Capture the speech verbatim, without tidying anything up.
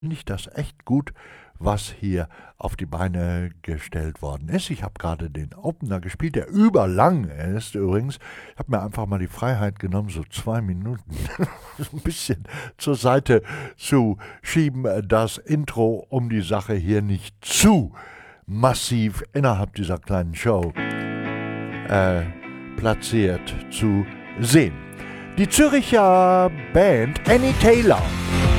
finde ich das echt gut, was hier auf die Beine gestellt worden ist. Ich habe gerade den Opener gespielt, der überlang ist übrigens. Ich habe mir einfach mal die Freiheit genommen, so zwei Minuten so ein bisschen zur Seite zu schieben, das Intro, um die Sache hier nicht zu massiv innerhalb dieser kleinen Show äh, platziert zu sehen. Die Züricher Band Annie Taylor